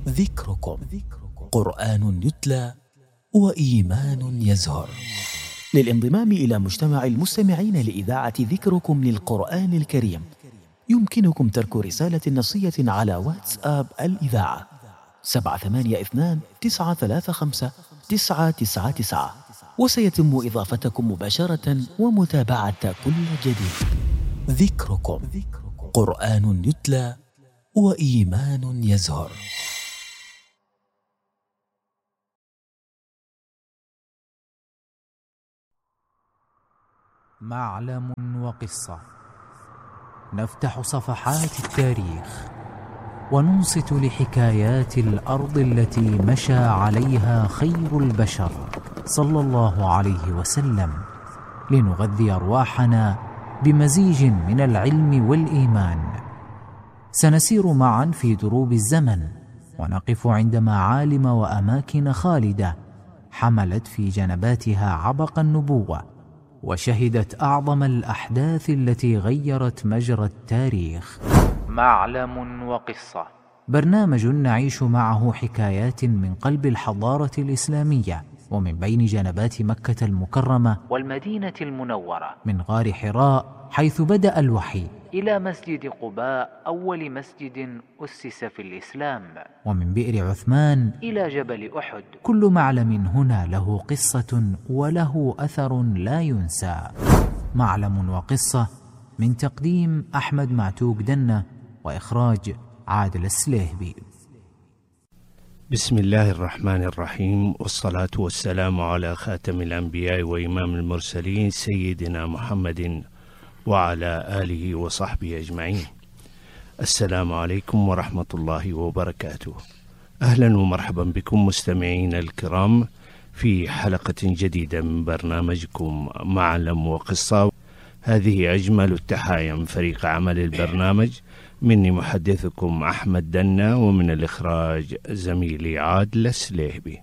ذكركم قرآن يتلى وإيمان يزهر. للانضمام إلى مجتمع المستمعين لإذاعة ذكركم للقرآن الكريم يمكنكم ترك رسالة نصية على واتساب الإذاعة 782-935-999، وسيتم إضافتكم مباشرة ومتابعة كل جديد. ذكركم قرآن يتلى وإيمان يزهر. معلم وقصة، نفتح صفحات التاريخ وننصت لحكايات الأرض التي مشى عليها خير البشر صلى الله عليه وسلم، لنغذي أرواحنا بمزيج من العلم والإيمان. سنسير معا في دروب الزمن ونقف عند معالم وأماكن خالدة حملت في جنباتها عبق النبوة وشهدت أعظم الأحداث التي غيرت مجرى التاريخ. معلم وقصة، برنامج نعيش معه حكايات من قلب الحضارة الإسلامية ومن بين جنبات مكة المكرمة والمدينة المنورة، من غار حراء حيث بدأ الوحي إلى مسجد قباء أول مسجد أسس في الإسلام، ومن بئر عثمان إلى جبل أحد. كل معلم هنا له قصة وله أثر لا ينسى. معلم وقصة، من تقديم أحمد معتوق دنة وإخراج عادل السليهبي. بسم الله الرحمن الرحيم، والصلاة والسلام على خاتم الأنبياء وإمام المرسلين سيدنا محمد وعلى آله وصحبه أجمعين. السلام عليكم ورحمة الله وبركاته. أهلا ومرحبا بكم مستمعين الكرام في حلقة جديدة من برنامجكم معلم وقصة. هذه أجمل التحايا من فريق عمل البرنامج، مني محدثكم أحمد دنة، ومن الإخراج زميلي عادل السليهبي.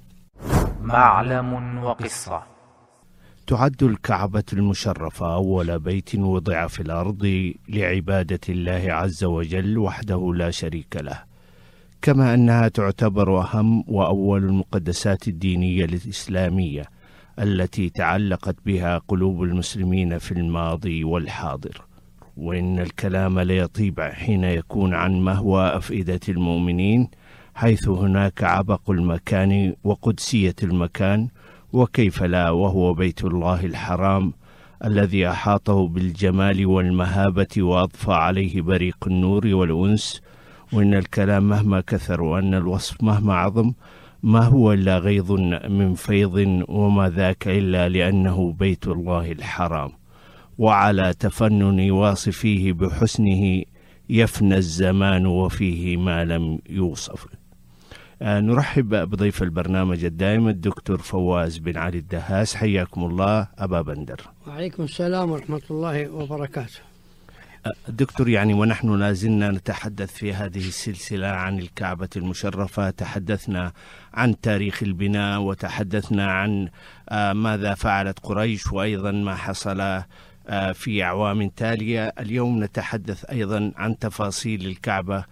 معلم وقصة. تعد الكعبة المشرفة أول بيت وضع في الأرض لعبادة الله عز وجل وحده لا شريك له، كما أنها تعتبر أهم وأول المقدسات الدينية الإسلامية التي تعلقت بها قلوب المسلمين في الماضي والحاضر. وإن الكلام ليطيب حين يكون عن مهوى أفئدة المؤمنين، حيث هناك عبق المكان وقدسية المكان، وكيف لا وهو بيت الله الحرام الذي أحاطه بالجمال والمهابة وأضفى عليه بريق النور والأنس. وإن الكلام مهما كثر وأن الوصف مهما عظم، ما هو إلا غيظ من فيض، وما ذاك إلا لأنه بيت الله الحرام، وعلى تفنن واصفيه بحسنه يفنى الزمان وفيه ما لم يوصف. نرحب بضيف البرنامج الدائم الدكتور فواز بن علي الدهاس. حياكم الله أبا بندر. وعليكم السلام ورحمة الله وبركاته. دكتور، يعني ونحن لازلنا نتحدث في هذه السلسلة عن الكعبة المشرفة، تحدثنا عن تاريخ البناء، وتحدثنا عن ماذا فعلت قريش، وأيضا ما حصل في أعوام تالية. اليوم نتحدث أيضا عن تفاصيل الكعبة.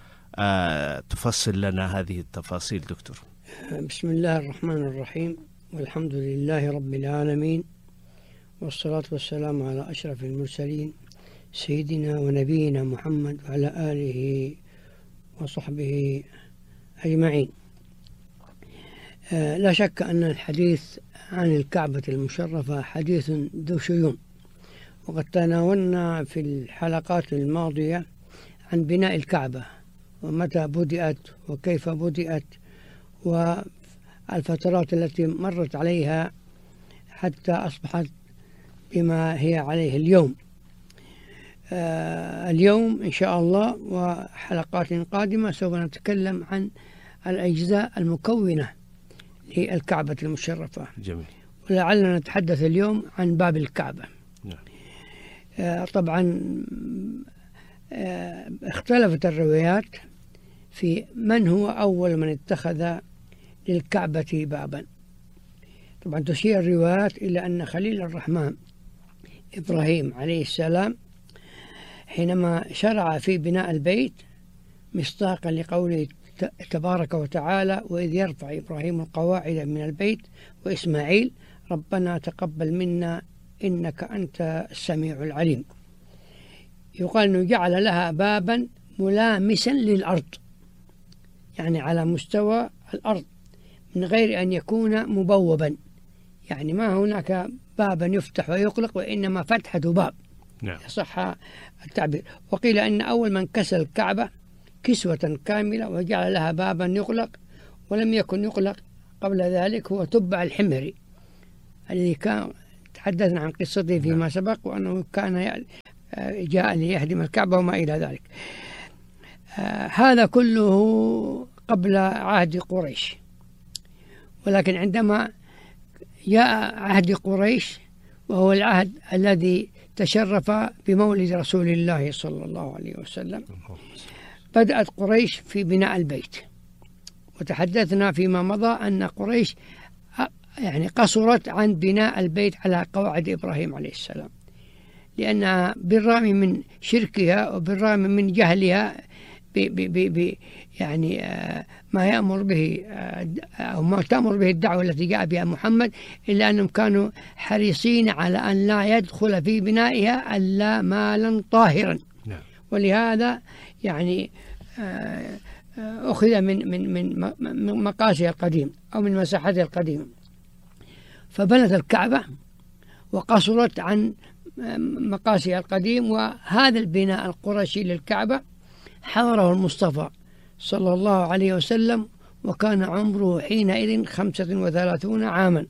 تفصل لنا هذه التفاصيل دكتور. بسم الله الرحمن الرحيم، والحمد لله رب العالمين، والصلاة والسلام على أشرف المرسلين سيدنا ونبينا محمد وعلى آله وصحبه أجمعين. لا شك أن الحديث عن الكعبة المشرفة حديث ذو شيون، وقد تناولنا في الحلقات الماضية عن بناء الكعبة ومتى بدأت وكيف بدأت والفترات التي مرت عليها حتى أصبحت بما هي عليه اليوم. اليوم إن شاء الله وحلقات قادمة سوف نتكلم عن الأجزاء المكونة للكعبة المشرفة. جميل. ولعلنا نتحدث اليوم عن باب الكعبة. طبعا اختلفت الروايات في من هو أول من اتخذ للكعبة بابا. طبعا تشير الروايات إلى أن خليل الرحمن إبراهيم عليه السلام حينما شرع في بناء البيت مصداقا لقوله تبارك وتعالى: وإذ يرفع إبراهيم القواعد من البيت وإسماعيل ربنا تقبل منا إنك أنت السميع العليم. يقال أنه جعل لها بابا ملامسا للأرض، يعني على مستوى الأرض من غير أن يكون مبوبا، يعني ما هناك بابا يفتح ويغلق، وإنما فتحة باب. نعم. صح التعبير. وقيل أن أول من كسى الكعبة كسوة كاملة وجعل لها بابا يغلق ولم يكن يغلق قبل ذلك هو تبع الحميري الذي كان تحدثنا عن قصته فيما سبق، وأنه كان جاء ليهدم الكعبة وما إلى ذلك. هذا كله قبل عهد قريش، ولكن عندما جاء عهد قريش وهو العهد الذي تشرف بمولد رسول الله صلى الله عليه وسلم، بدأت قريش في بناء البيت. وتحدثنا فيما مضى أن قريش يعني قصرت عن بناء البيت على قواعد إبراهيم عليه السلام، لأنها بالرغم من شركها وبالرغم من جهلها يعني ما يأمر به أو ما تأمر به الدعوة التي جاء بها محمد، إلا أنهم كانوا حريصين على أن لا يدخل في بنائها إلا مالا طاهرا. ولهذا يعني أخذ من مقاسها القديم أو من مساحتها القديمة، فبنت الكعبة وقصرت عن مقاسها القديم. وهذا البناء القرشي للكعبة حضره المصطفى صلى الله عليه وسلم وكان عمره حينئذ 35 عاما،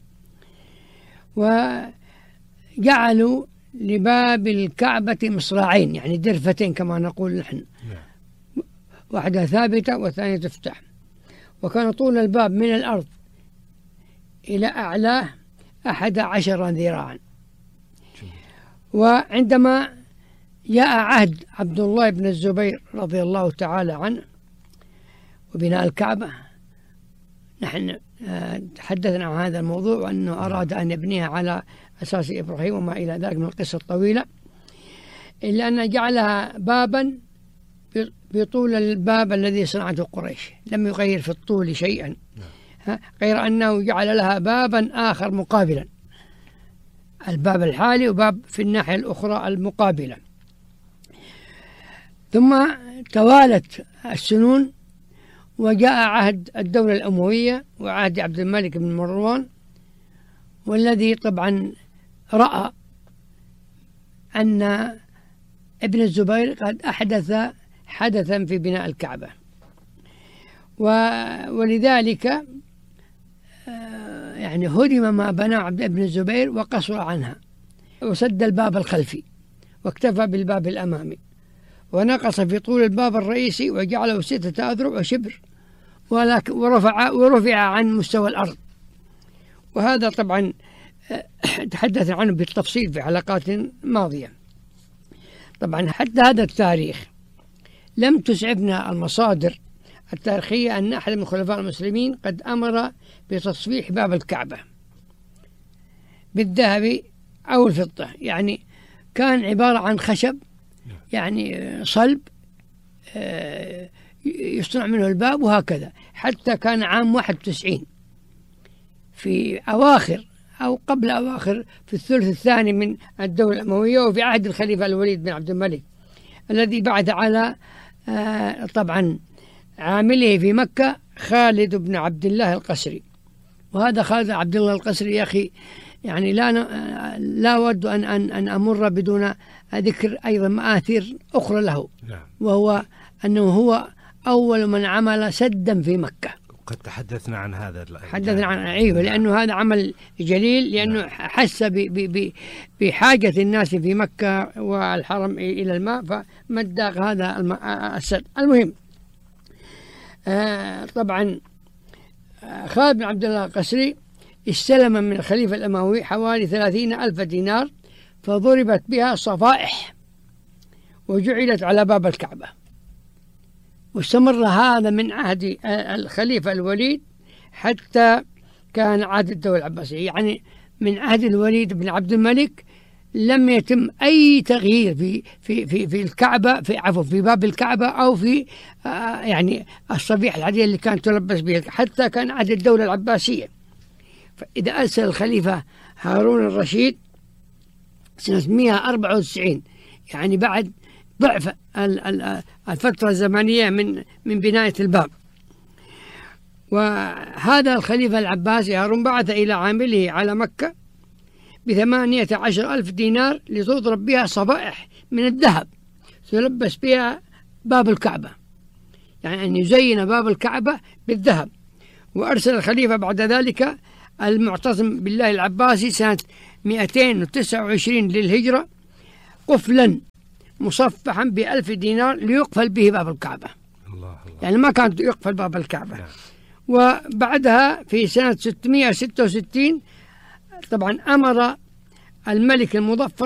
وجعلوا لباب الكعبة مصراعين، يعني درفتين كما نقول نحن، واحدة ثابتة والثانية تفتح. وكان طول الباب من الأرض إلى أعلاه 11 ذراعا. وعندما جاء عهد عبد الله بن الزبير رضي الله تعالى عنه وبناء الكعبة، نحن تحدثنا عن هذا الموضوع وأنه أراد أن يبنيها على أساس إبراهيم وما إلى ذلك من القصة الطويلة، إلا أن جعلها بابا بطول الباب الذي صنعته قريش، لم يغير في الطول شيئا، غير أنه جعل لها بابا آخر مقابلا، الباب الحالي وباب في الناحية الأخرى المقابلة. ثم توالت السنون وجاء عهد الدولة الأموية وعهد عبد الملك بن مروان، والذي طبعا رأى أن ابن الزبير قد أحدث حدثا في بناء الكعبة، ولذلك يعني هدم ما بنى عبد ابن الزبير وقصر عنها وسد الباب الخلفي واكتفى بالباب الأمامي، ونقص في طول الباب الرئيسي وجعله 6 أذرع وشبر، ورفع عن مستوى الأرض. وهذا طبعا تحدث عنه بالتفصيل في حلقات ماضية. طبعا حتى هذا التاريخ لم تسعفنا المصادر التاريخية أن أحد من خلفاء المسلمين قد أمر بتصفيح باب الكعبة بالذهب أو الفضة، يعني كان عبارة عن خشب، يعني صلب يصنع منه الباب، وهكذا حتى كان عام 91 في أواخر أو قبل أواخر في الثلث الثاني من الدولة الأموية، وفي عهد الخليفة الوليد بن عبد الملك الذي بعث على طبعا عامله في مكة خالد بن عبد الله القسري. وهذا خالد عبد الله القسري يا أخي يعني لا أود أن أمر بدون ذكر أيضا مآثر أخرى له، وهو أنه هو أول من عمل سدا في مكة. قد تحدثنا عن هذا، حدثنا عن عيبه، لأنه هذا عمل جليل، لأنه حس بحاجة الناس في مكة والحرم إلى الماء، فمد هذا السد. المهم طبعا خالد بن عبد الله القسري استلم من الخليفة الأموي حوالي 30,000 دينار، فضربت بها صفائح وجعلت على باب الكعبة. واستمر هذا من عهد الخليفة الوليد حتى كان عهد الدولة العباسية، يعني من عهد الوليد بن عبد الملك لم يتم أي تغيير في الكعبة، في باب الكعبة أو في يعني الصبيح العادية اللي كانت تلبس بها، حتى كان عهد الدولة العباسية. فإذا أرسل الخليفة هارون الرشيد سنة 194، يعني بعد ضعف الفترة الزمنية من بناية الباب. وهذا الخليفة العباسي هارون بعث إلى عامله على مكة ب18,000 دينار لتضرب بها صبائح من الذهب تلبس بها باب الكعبة، يعني أن يزين باب الكعبة بالذهب. وأرسل الخليفة بعد ذلك المعتصم بالله العباسي سنة 229 للهجرة قفلا مصفحا ب1000 دينار ليقفل به باب الكعبة. يعني ما كان يقفل باب الكعبة. وبعدها في سنة 666 طبعا أمر الملك المظفر